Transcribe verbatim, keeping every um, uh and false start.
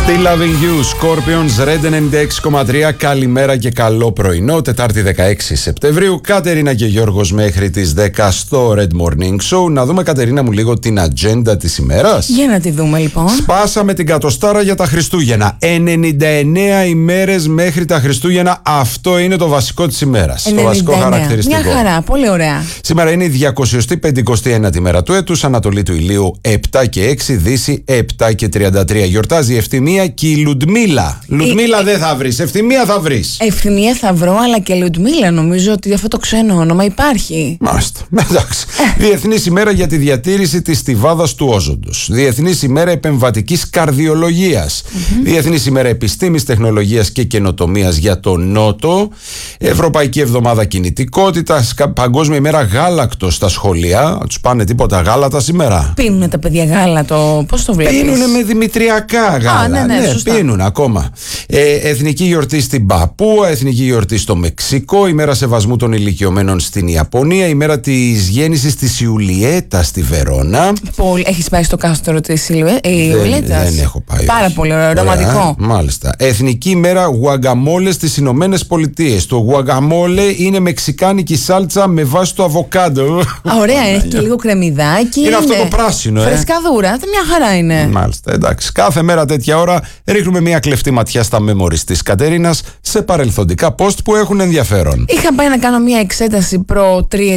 Still Loving You, Scorpions, Red ενενήντα έξι κόμμα τρία. Καλημέρα και καλό πρωινό. Τετάρτη δεκαέξι Σεπτεμβρίου. Κατερίνα και Γιώργος μέχρι τις δέκα στο Red Morning Show. Να δούμε, Κατερίνα μου, λίγο την ατζέντα της ημέρας. Για να τη δούμε, λοιπόν. Σπάσαμε την κατοστάρα για τα Χριστούγεννα. ενενήντα εννέα ημέρες μέχρι τα Χριστούγεννα. Αυτό είναι το βασικό της ημέρας. Το βασικό χαρακτηριστικό. Μια χαρά, πολύ ωραία. Σήμερα είναι η διακόσια πενηκοστή ένατη μέρα του έτους. Ανατολή του ηλίου επτά και έξι, Δύση επτά και τριάντα τρία. Γιορτάζει η Ευθυμία και η Λουντμίλα. Λουντμίλα η... δεν θα βρεις, Ευθυμία θα βρεις. Ευθυμία θα βρω, αλλά και Λουντμίλα νομίζω ότι αυτό το ξένο όνομα υπάρχει. Μάλιστα. Εντάξει. Διεθνής ημέρα για τη διατήρηση της στιβάδας του όζοντος. Διεθνής ημέρα επεμβατικής καρδιολογίας. Mm-hmm. Διεθνής ημέρα επιστήμης, τεχνολογίας και καινοτομίας για τον Νότο. Ευρωπαϊκή εβδομάδα κινητικότητας. Παγκόσμια ημέρα γάλακτος στα σχολεία. Τους πάνε τίποτα γάλατα σήμερα? Πίνουνε τα παιδιά γάλατο, πώς το βλέπεις? Πίνουνε με δημητριακά γάλα. Α, ναι, ναι, ναι πίνουν ακόμα. Ε, εθνική γιορτή στην Παπούα, εθνική γιορτή στο Μεξικό, ημέρα σεβασμού των ηλικιωμένων στην Ιαπωνία, ημέρα της γέννησης της Ιουλιέτα στη Βερόνα. Πολύ. Έχεις πάει στο κάστρο της Ιουλιέτας? Δεν, δεν έχω πάει. Πάρα όχι. Πολύ ωραίο, ρομαντικό. Μάλιστα. Εθνική ημέρα γουαγκαμόλε στις Ηνωμένες Πολιτείες. Το γουαγκαμόλε είναι μεξικάνικη σάλτσα με βάση το αβοκάντο. Ωραία, έχει και λίγο κρεμμυδάκι. Είναι, είναι αυτό το πράσινο, ε. Φρεσκαδούρα, μια χαρά είναι. Μάλιστα, εντάξει. Κάθε μέρα τέτοια ώρα ρίχνουμε μια κλεφτή ματιά στα memories της Κατερίνας σε παρελθοντικά post που έχουν ενδιαφέρον. Είχα πάει να κάνω μια εξέταση προ